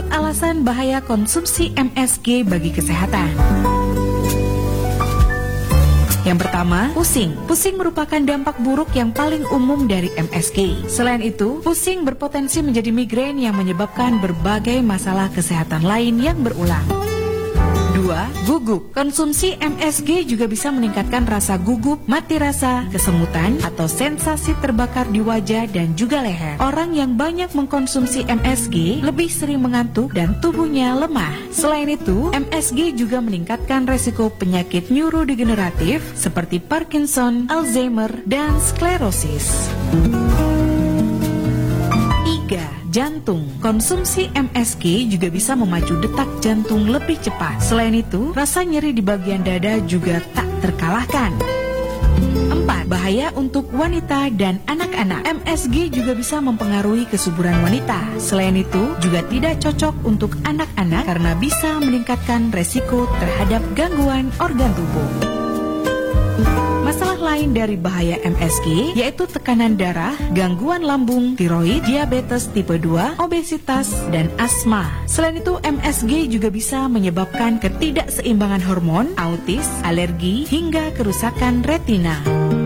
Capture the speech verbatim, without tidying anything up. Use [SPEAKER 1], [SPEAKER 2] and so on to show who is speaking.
[SPEAKER 1] Berikut alasan bahaya konsumsi M S G bagi kesehatan. Yang pertama, pusing. Pusing merupakan dampak buruk yang paling umum dari M S G. Selain itu, pusing berpotensi menjadi migrain yang menyebabkan berbagai masalah kesehatan lain yang berulang. Dua, gugup. Konsumsi M S G juga bisa meningkatkan rasa gugup, mati rasa, kesemutan, atau sensasi terbakar di wajah dan juga leher. Orang yang banyak mengkonsumsi M S G lebih sering mengantuk dan tubuhnya lemah. Selain itu, M S G juga meningkatkan resiko penyakit neurodegeneratif seperti Parkinson, Alzheimer, dan sklerosis. Jantung. Konsumsi M S G juga bisa memacu detak jantung lebih cepat. Selain itu, rasa nyeri di bagian dada juga tak terkalahkan. Empat, bahaya untuk wanita dan anak-anak. M S G juga bisa mempengaruhi kesuburan wanita. Selain itu, juga tidak cocok untuk anak-anak karena bisa meningkatkan resiko terhadap gangguan organ tubuh. Masalah lain dari bahaya M S G yaitu tekanan darah, gangguan lambung, tiroid, diabetes tipe dua, obesitas, dan asma. Selain itu, M S G juga bisa menyebabkan ketidakseimbangan hormon, autis, alergi, hingga kerusakan retina.